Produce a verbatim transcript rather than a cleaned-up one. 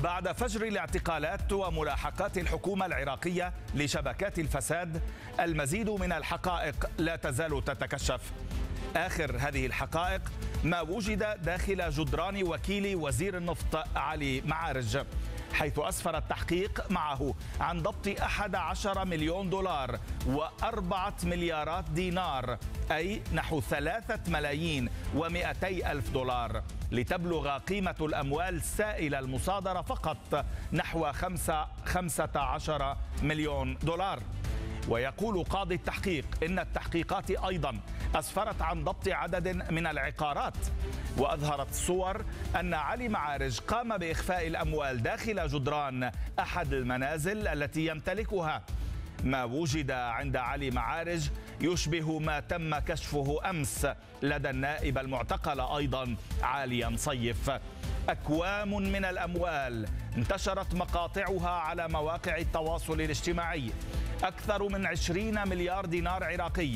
بعد فجر الاعتقالات وملاحقات الحكومة العراقية لشبكات الفساد، المزيد من الحقائق لا تزال تتكشف. آخر هذه الحقائق ما وجد داخل جدران وكيل وزير النفط علي معارج، حيث أسفر التحقيق معه عن ضبط أحد عشر مليون دولار وأربعة مليارات دينار، أي نحو ثلاثة ملايين ومئتي ألف دولار، لتبلغ قيمة الأموال السائلة المصادرة فقط نحو خمسة خمسة عشر مليون دولار. ويقول قاضي التحقيق إن التحقيقات أيضا أسفرت عن ضبط عدد من العقارات، وأظهرت الصور أن علي معارج قام بإخفاء الأموال داخل جدران أحد المنازل التي يمتلكها. ما وجد عند علي معارج يشبه ما تم كشفه أمس لدى النائب المعتقل أيضا عالي نصيف. أكوام من الأموال انتشرت مقاطعها على مواقع التواصل الاجتماعي، أكثر من عشرين مليار دينار عراقي